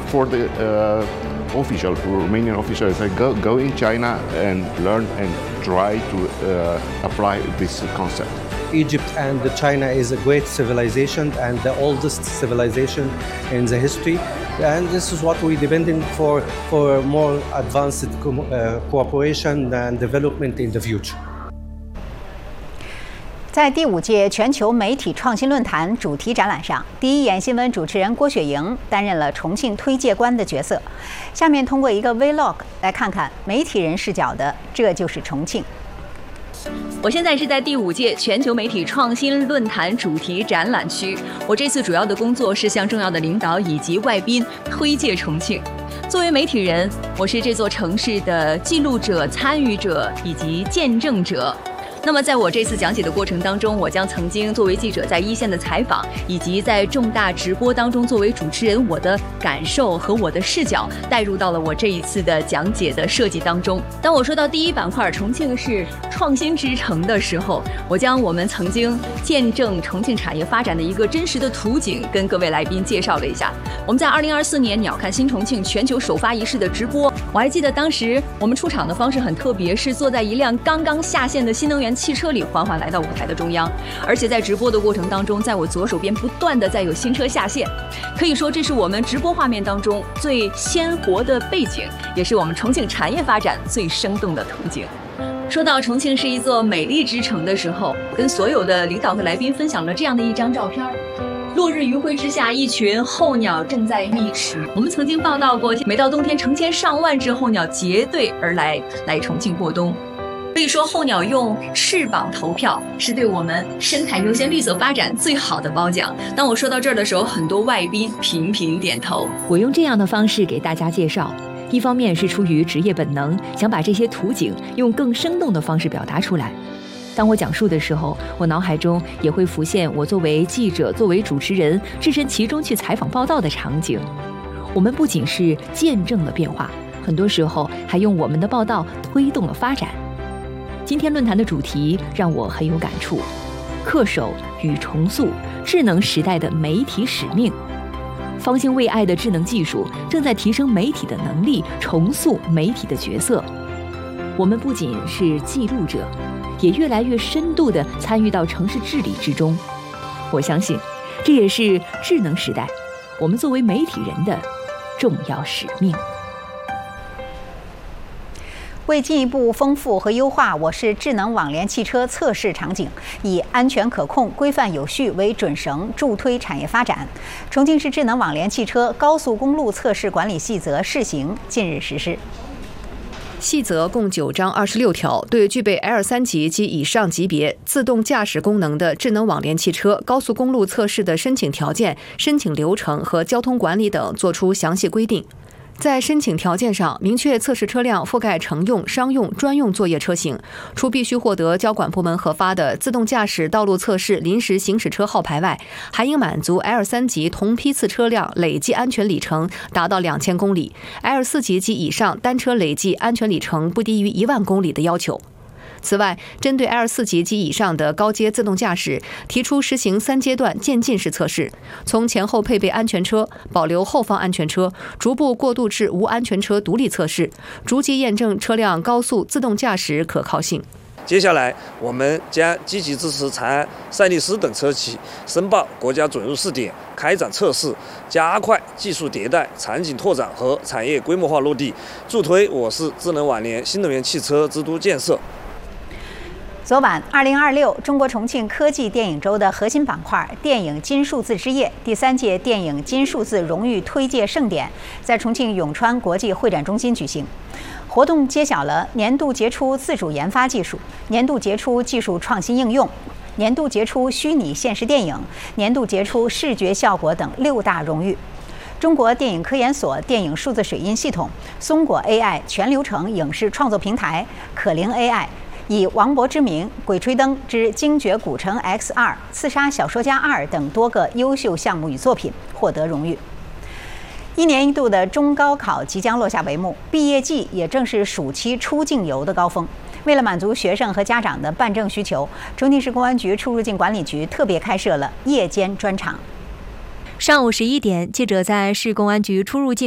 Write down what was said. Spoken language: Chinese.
for the official, Romanian officials, go in China and learn and try to apply this concept. Egypt and China is a great civilization and the oldest civilization in the history. And this is what we're depending for more advanced cooperation and development in the future. 在第5届全球媒体创新论坛主题展览上，第一眼新闻主持人郭雪莹担任了重庆推介官的角色。下面通过一个 Vlog 来看看媒体人视角的这就是重庆。 我现在是在第5届全球媒体创新论坛主题展览区。我这次主要的工作是向重要的领导以及外宾推介重庆。作为媒体人，我是这座城市的记录者、参与者以及见证者。那么在我这次讲解的过程当中，我将曾经作为记者在一线的采访，以及在重大直播当中作为主持人，我的感受和我的视角带入到了我这一次的讲解的设计当中。当我说到第1板块重庆是创新之城的时候，我将我们曾经见证重庆产业发展的一个真实的图景跟各位来宾介绍了一下。我们在2024年鸟瞰新重庆全球首发仪式的直播，我还记得当时我们出场的方式很特别，是坐在一辆刚刚下线的新能源汽车里缓缓来到舞台的中央，而且在直播的过程当中，在我左手边不断的在有新车下线，可以说这是我们直播画面当中最鲜活的背景，也是我们重庆产业发展最生动的图景。说到重庆是一座美丽之城的时候，跟所有的领导和来宾分享了这样的一张照片。落日余晖之下，一群候鸟正在觅食。我们曾经报道过，每到冬天，成千上万只候鸟结队而来重庆过冬。可以说，候鸟用翅膀投票是对我们生态优先绿色发展最好的褒奖。当我说到这儿的时候，很多外宾频频点头。 我用这样的方式给大家介绍，一方面是出于职业本能，想把这些图景用更生动的方式表达出来。当我讲述的时候，我脑海中也会浮现我作为记者、作为主持人置身其中去采访报道的场景。我们不仅是见证了变化，很多时候还用我们的报道推动了发展。今天论坛的主题让我很有感触，恪守与重塑智能时代的媒体使命。方兴未艾的智能技术正在提升媒体的能力，重塑媒体的角色。我们不仅是记录者，也越来越深度地参与到城市治理之中。我相信，这也是智能时代我们作为媒体人的重要使命。 为进一步丰富和优化我市智能网联汽车测试场景，以安全可控、规范有序为准绳，助推产业发展，重庆市智能网联汽车高速公路测试管理细则试行近日实施。 细则共9章26条，对具备 L3级及以上级别自动驾驶功能的智能网联汽车高速公路测试的申请条件、申请流程和交通管理等作出详细规定。在申请条件上明确测试车辆覆盖乘用、商用、专用作业车型，除必须获得交管部门核发的自动驾驶道路测试临时行驶车号牌外，还应满足 L3级同批次车辆累计安全里程达到2000公里， L4级及以上单车累计安全里程不低于1万公里的要求。此外，针对 L4级及以上的高阶自动驾驶，提出实行3阶段渐进式测试，从前后配备安全车、保留后方安全车，逐步过渡至无安全车独立测试，逐级验证车辆高速自动驾驶可靠性。 接下来，我们将积极支持长安、赛力斯等车企申报国家准入试点，开展测试，加快技术迭代、场景拓展和产业规模化落地，助推我市智能网联新能源汽车之都建设。 昨晚，2026中国重庆科技电影周的核心板块“电影金数字之夜”第3届电影金数字荣誉推介盛典在重庆永川国际会展中心举行。活动揭晓了年度杰出自主研发技术、年度杰出技术创新应用、年度杰出虚拟现实电影、年度杰出视觉效果等6大荣誉。中国电影科研所电影数字水印系统、松果 AI 全流程影视创作平台、可灵 AI。以王勃之名、鬼吹灯之精绝古城 X2、刺杀小说家2等多个优秀项目与作品获得荣誉。1年1度的中高考即将落下帷幕，毕业季也正是暑期出境游的高峰。为了满足学生和家长的办证需求，重庆市公安局出入境管理局特别开设了夜间专场。 上午11点，记者在市公安局出入境